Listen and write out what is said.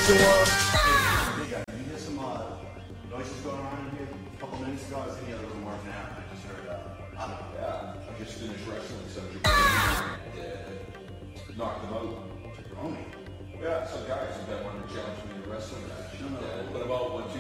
Christian world. You hear some noises going on in here? A couple minutes ago, I was in the other room working out, and I just heard, I don't know. Yeah, I just finished wrestling some knocked them out. Jabroni. Yeah, some guys that wanted to challenge me in a wrestling match. No. Put them out 1, 2,